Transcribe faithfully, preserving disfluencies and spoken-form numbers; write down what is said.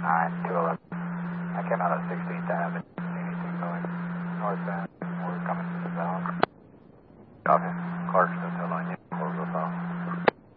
Alright, two eleven. I came out of sixteenth Avenue. Anything going northbound? We're coming to the zone. Copy. Clarkston.